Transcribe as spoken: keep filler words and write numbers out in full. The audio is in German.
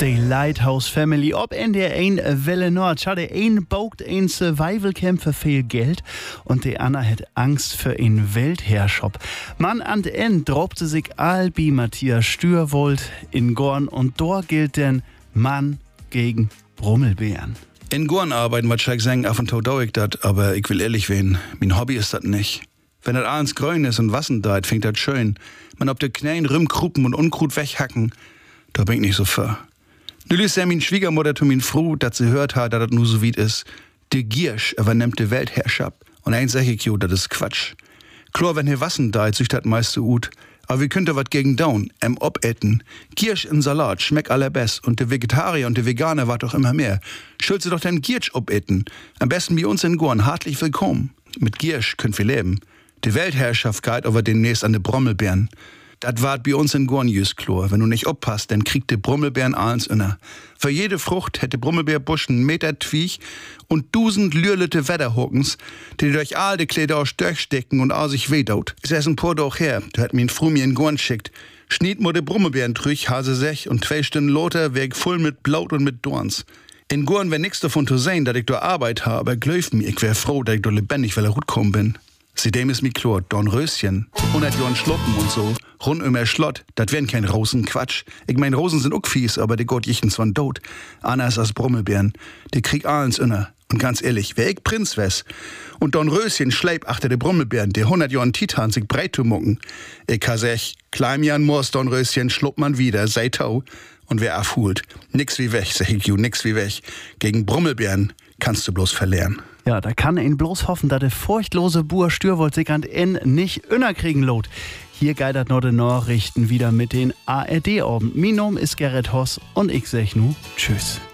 Die Lighthouse Family ob in der ein Welle Nord. Schau, der ein baugt ein Survival Camp für viel Geld und der Anna hat Angst für ein Weltherrschaft. Mann an der End droppte sich Albi Matthias Stürwold in Gorn und dort gilt denn Mann gegen Brummelbären. In Gorn arbeiten, was ich sagen, ab und zu dauer ich das, aber ich will ehrlich werden, mein Hobby ist das nicht. Wenn das abends grün ist und Wassen deit, fängt das schön. Man ob der Knäen Rümmkruppen und Unkrut weghacken, da bin ich nicht so für. Nu ließ ja min Schwiegermutter zu min Fru, dat sie hört hat, dat das nu so weit ist. De Giersch übernimmt de Weltherrschaft. Und eins sag ich jo, dat ist Quatsch. Klar, wenn hier Wassen deit, sich dat meiste ut. Aber wie könnt ihr wat gegen down, em obetten? Giersch in Salat schmeckt allerbest und de Vegetarier und de Veganer wat doch immer mehr. Schuld sie doch den Giersch obetten. Am besten bei uns in Gorn, hartlich willkommen. Mit Giersch könnt wir leben. Die Weltherrschaft geht aber demnächst an de Brommelbären. Dat wart bei uns in Gorn jüst klar. Wenn du nicht oppasst, dann kriegt de Brummelbären alles inner. Für jede Frucht hätte Brummelbärbusch einen Meter Twiech und dusend lürlete Wetterhockens, die durch all de Kleider aus durchstecken und all sich wehdaut. Ist erst ein paar doch her, du hat mir ein Fru mir in Gorn schickt. Schniet mo de Brummelbären trüch, hase sech und zwei Stunden loter, weg voll mit Blaut und mit Dorns. In Gorn wär nix davon zu sehen, dat ich do Arbeit habe, aber glaub mir, ich wär froh, dat ich do lebendig, weil er gut kommen bin. Seitdem ist mi klar, Dornröschen, hundert Jahren Schloppen und so, rund um er Schlott, dat wären kein Rosen, Quatsch. Ich mein, Rosen sind auch fies, aber die Gott jichten zwar tot. Anders als Brummelbären, die krieg allens inner. Und ganz ehrlich, wär ich Prinz wes und Dornröschen schleip achter de Brummelbären, die hundert Jahren Titan sich breit zu mucken. Ich ha sech, kleim Jan Moors Dornröschen schlupp man wieder, sei tau. Und wer afhult, nix wie weg, sag ich ju, nix wie weg. Gegen Brummelbären kannst du bloß verlieren. Ja, da kann ihn bloß hoffen, dass der furchtlose Buhr Stürwold sich an N nicht innerkriegen lot. Hier geidert noch die Nachrichten wieder mit den A R D-Orben. Mein Name ist Gerrit Hoss und ich sag nu Tschüss.